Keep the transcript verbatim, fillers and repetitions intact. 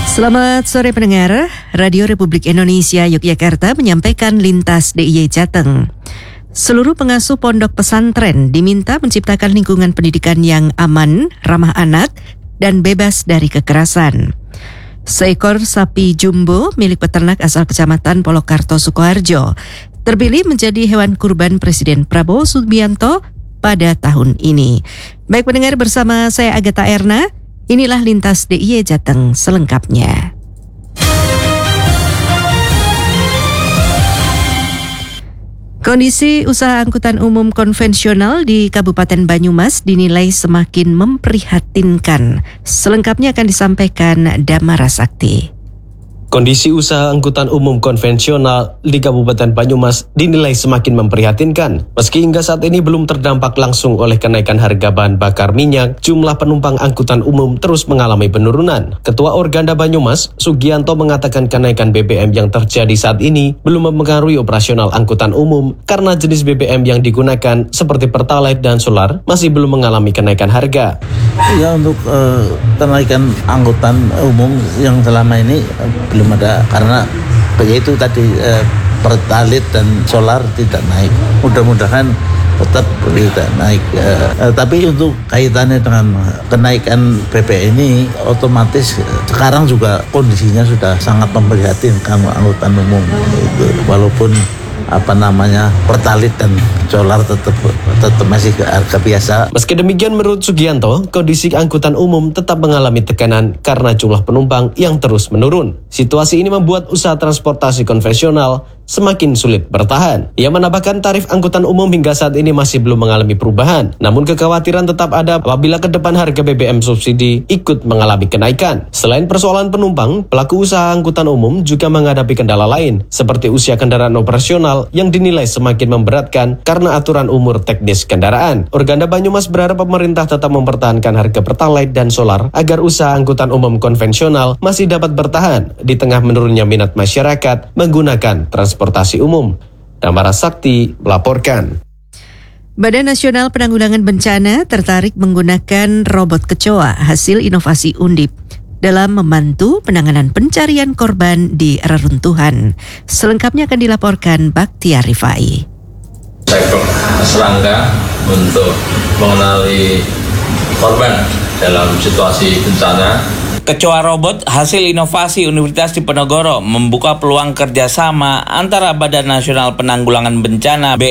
Selamat sore pendengar, Radio Republik Indonesia Yogyakarta menyampaikan lintas D I Y Jateng. Seluruh pengasuh pondok pesantren diminta menciptakan lingkungan pendidikan yang aman, ramah anak, dan bebas dari kekerasan. Seekor sapi jumbo milik peternak asal Kecamatan Polokarto, Sukoharjo terpilih menjadi hewan kurban Presiden Prabowo Subianto pada tahun ini. Baik pendengar, bersama saya Agatha Erna. Inilah lintas D I Y Jateng selengkapnya. Kondisi usaha angkutan umum konvensional di Kabupaten Banyumas dinilai semakin memprihatinkan. Selengkapnya akan disampaikan Damara Sakti. Kondisi usaha angkutan umum konvensional di Kabupaten Banyumas dinilai semakin memprihatinkan. Meski hingga saat ini belum terdampak langsung oleh kenaikan harga bahan bakar minyak, jumlah penumpang angkutan umum terus mengalami penurunan. Ketua Organda Banyumas, Sugianto, mengatakan kenaikan B B M yang terjadi saat ini belum mempengaruhi operasional angkutan umum karena jenis B B M yang digunakan seperti Pertalite dan Solar masih belum mengalami kenaikan harga. Ya, untuk uh, kenaikan angkutan umum yang selama ini uh, belum ada, karena yaitu tadi eh, Pertalite dan Solar tidak naik. Mudah-mudahan tetap tidak naik. Eh, eh, tapi untuk kaitannya dengan kenaikan B B M ini, otomatis sekarang juga kondisinya sudah sangat memprihatinkan angkutan umum. Itu, walaupun apa namanya Pertalite dan Solar tetap tetap masih ke harga biasa. Meski demikian, menurut Sugianto, kondisi angkutan umum tetap mengalami tekanan karena jumlah penumpang yang terus menurun. Situasi ini membuat usaha transportasi konvensional semakin sulit bertahan. Ia menambahkan tarif angkutan umum hingga saat ini masih belum mengalami perubahan. Namun kekhawatiran tetap ada apabila ke depan harga B B M subsidi ikut mengalami kenaikan. Selain persoalan penumpang, pelaku usaha angkutan umum juga menghadapi kendala lain, seperti usia kendaraan operasional yang dinilai semakin memberatkan karena aturan umur teknis kendaraan. Organda Banyumas berharap pemerintah tetap mempertahankan harga Pertalite dan Solar agar usaha angkutan umum konvensional masih dapat bertahan di tengah menurunnya minat masyarakat menggunakan transportasi umum. Damara Sakti melaporkan. Badan Nasional Penanggulangan Bencana tertarik menggunakan robot kecoa hasil inovasi Undip dalam membantu penanganan pencarian korban di reruntuhan. Selengkapnya akan dilaporkan Baktiar Rifai. Cyber serangga untuk mengenali korban dalam situasi bencana. Kecoa robot hasil inovasi Universitas Diponegoro membuka peluang kerjasama antara Badan Nasional Penanggulangan Bencana B